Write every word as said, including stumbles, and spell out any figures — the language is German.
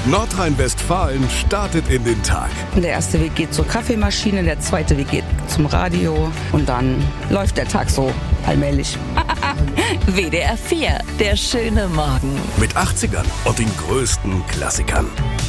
Nordrhein-Westfalen startet in den Tag. Der erste Weg geht zur Kaffeemaschine, der zweite Weg geht zum Radio und dann läuft der Tag so allmählich. W D R vier, der schöne Morgen. Mit achtzigern und den größten Klassikern.